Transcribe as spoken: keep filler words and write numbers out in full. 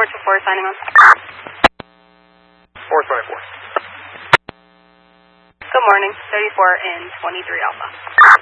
two four signing on. four twenty-four. Good morning, thirty-four and twenty-three Alpha.